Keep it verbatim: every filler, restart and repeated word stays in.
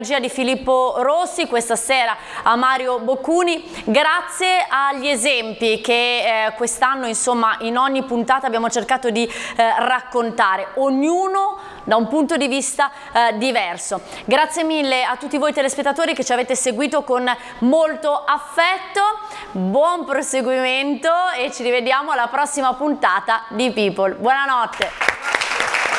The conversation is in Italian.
Di Filippo Rossi, questa sera a Mario Boccuni, grazie agli esempi che eh, quest'anno insomma in ogni puntata abbiamo cercato di eh, raccontare, ognuno da un punto di vista eh, diverso. Grazie mille a tutti voi telespettatori che ci avete seguito con molto affetto, buon proseguimento e ci rivediamo alla prossima puntata di People. Buonanotte!